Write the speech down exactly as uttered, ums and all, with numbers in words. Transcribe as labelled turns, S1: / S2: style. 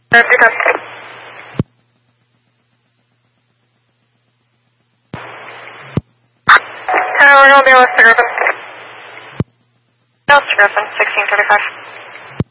S1: Uh, pick up. Uh, we're going to be able to Griffin. Delta Griffin, sixteen thirty-five.